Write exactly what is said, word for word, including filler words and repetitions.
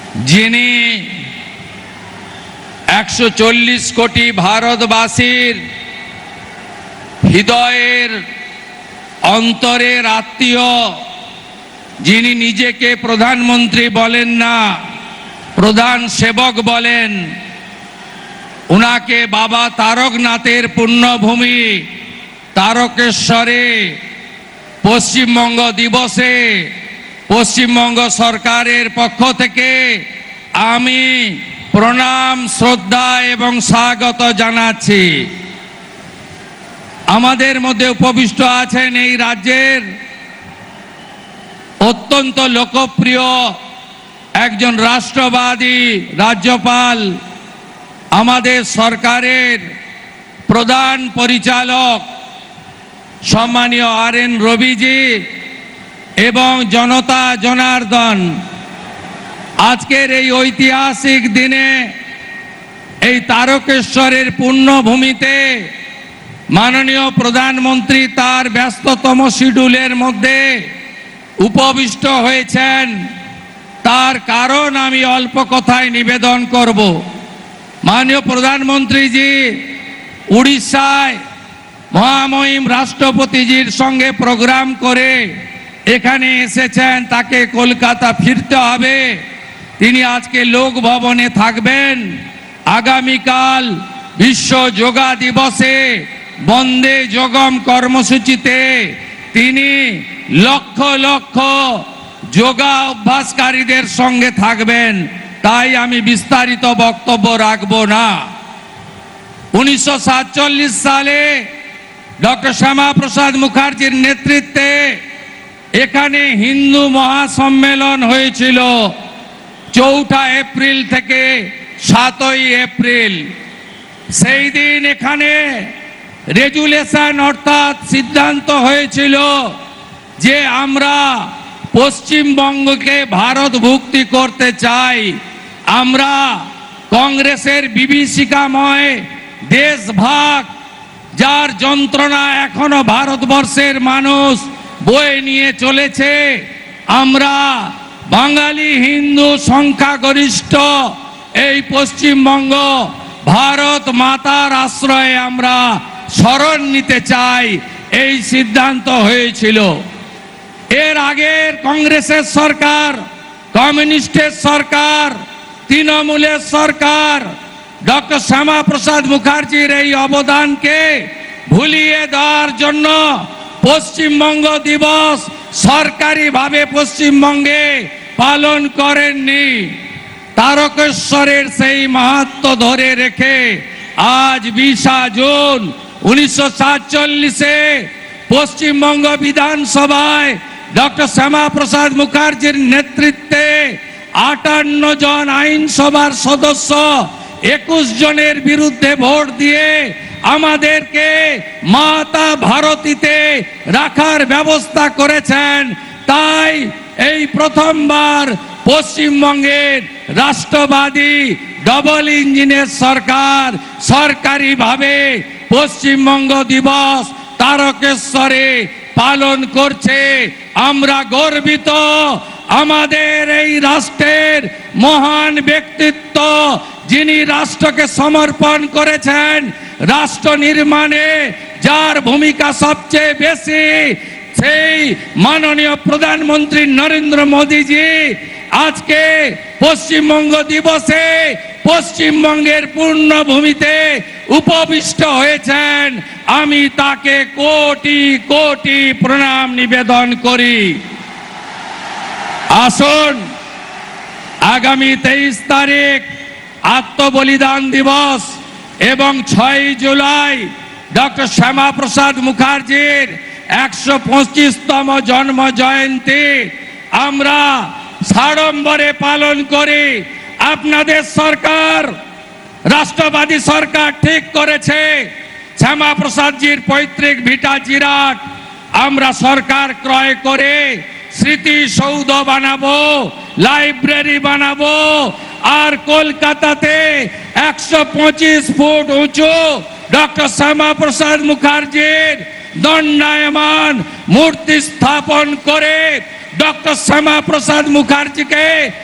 যিনি একশো চল্লিশ কোটি ভারতবাসীর হৃদয়ের অন্তরের আত্মীয়, যিনি নিজেকে প্রধানমন্ত্রী বলেন না, প্রধান সেবক বলেন, উনাকে বাবা তারকনাথের পুণ্যভূমি তারকেশ্বরে পশ্চিমবঙ্গ দিবসে পশ্চিমবঙ্গ সরকারের পক্ষ থেকে আমি প্রণাম, শ্রদ্ধা এবং স্বাগত জানাচ্ছি। আমাদের মধ্যে উপবিষ্ট আছেন এই রাজ্যের অত্যন্ত লোকপ্রিয় একজন রাষ্ট্রবাদী রাজ্যপাল, আমাদের সরকারের প্রধান পরিচালক সম্মানীয় আর এন রবিজি এবং জনতা জনার্দন। আজকের এই ঐতিহাসিক দিনে এই তারকেশ্বরের পুণ্যভূমিতে মাননীয় প্রধানমন্ত্রী তার ব্যস্ততম শিডিউলের মধ্যে উপবিষ্ট হয়েছেন। তার কারণ আমি অল্প কথায় নিবেদন করব। মাননীয় প্রধানমন্ত্রীজি উড়িষ্যায় মহামহিম রাষ্ট্রপতিজির সঙ্গে প্রোগ্রাম করে এখানে এসেছেন, তাকে কলকাতা ফিরতে হবে। তিনি আজকে লোক ভবনে থাকবেন। আগামীকাল বিশ্ব যোগা দিবসে বন্দে যোগম কর্মসূচিতে তিনি লক্ষ লক্ষ যোগা অভ্যাসকারীদের সঙ্গে থাকবেন। তাই আমি বিস্তারিত বক্তব্য রাখব না। উনিশশো সাতচল্লিশ সালে ডক্টর শ্যামাপ্রসাদ মুখার্জির নেতৃত্বে এখানে হিন্দু মহাসম্মেলন হয়েছিল চৌঠা এপ্রিল থেকে সাতই এপ্রিল। সেই দিন এখানে রেজুলেশন অর্থাৎ সিদ্ধান্ত হয়েছিল যে আমরা পশ্চিমবঙ্গকে ভারতভুক্তি করতে চাই। আমরা কংগ্রেসের বিভীষিকাময় দেশভাগ, যার যন্ত্রণা এখনো ভারতবর্ষের মানুষ বয়ে নিয়ে চলেছে, আমরা বাঙালি হিন্দু সংখ্যাগরিষ্ঠ এই পশ্চিমবঙ্গ ভারত মাতার আশ্রয়ে আমরা শরণ নিতে চাই, এই সিদ্ধান্ত হয়েছিল। এর আগের কংগ্রেসের সরকার, কমিউনিস্টের সরকার, তৃণমূলের সরকার ডক্টর শ্যামাপ্রসাদ মুখার্জির এই অবদানকে ভুলিয়ে দেওয়ার জন্য পশ্চিমবঙ্গ দিবস সরকারিভাবে পশ্চিমবঙ্গে পালন করেননি। তারকেশ্বরের সেই মাহাত্ম্য ধরে রেখে আজ বিশে জুন উনিশশো সাতচল্লিশে পশ্চিমবঙ্গ বিধানসভায় ডক্টর শ্যামাপ্রসাদ মুখার্জির নেতৃত্বে আটান্ন জন আইনসভার সদস্য একুশ জনের বিরুদ্ধে ভোট দিয়ে আমাদেরকে মাতা ভারতীতে রাখার ব্যবস্থা করেছেন। তাই এই প্রথমবার পশ্চিমবঙ্গের রাষ্ট্রবাদী ডবল ইঞ্জিনের সরকার সরকারিভাবে পশ্চিমবঙ্গ দিবস তারকেশ্বরে পালন করছে। আমরা গর্বিত। আমাদের এই রাষ্ট্রের মহান ব্যক্তিত্ব, যিনি রাষ্ট্রকে সমর্পণ করেছেন, রাষ্ট্র নির্মাণে যার ভূমিকা সবচেয়ে বেশি, সেই মাননীয় প্রধানমন্ত্রী নরেন্দ্র মোদীজি আজকে পশ্চিমবঙ্গ দিবসে পশ্চিমবঙ্গের পূর্ণভূমিতে উপবিষ্ট হয়েছেন। আমি তাকে কোটি কোটি প্রণাম নিবেদন করি। আসুন, আগামী তেইশ তারিখ আত্মবলিদান দিবস এবং ছয় জুলাই ডক্টর শ্যামাপ্রসাদ মুখার্জির একশো পঁচিশতম জন্ম জয়ন্তী আমরা সাড়ম্বরে পালন করি। আপনাদের সরকার, রাষ্ট্রবাদী সরকার ঠিক করেছে শ্যামাপ্রসাদজির পৈতৃক ভিটা জিরাট আমরা সরকার ক্রয় করে স্মৃতিসৌধ বানাবো, লাইব্রেরি বানাবো, আর কলকাতাতে একশো পঁচিশ ফুট উঁচু ডক্টর শ্যামাপ্রসাদ মুখার্জির দণ্ডায়মান মূর্তি স্থাপন করে ডক্টর শ্যামাপ্রসাদ মুখার্জিকে